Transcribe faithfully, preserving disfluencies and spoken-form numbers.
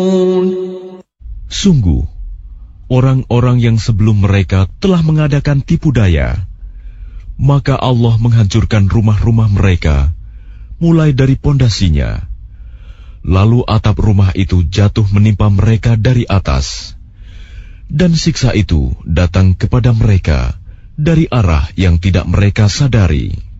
Sungguh, orang-orang yang sebelum mereka telah mengadakan tipu daya, maka Allah menghancurkan rumah-rumah mereka, mulai dari pondasinya. Lalu atap rumah itu jatuh menimpa mereka dari atas, dan siksa itu datang kepada mereka dari arah yang tidak mereka sadari.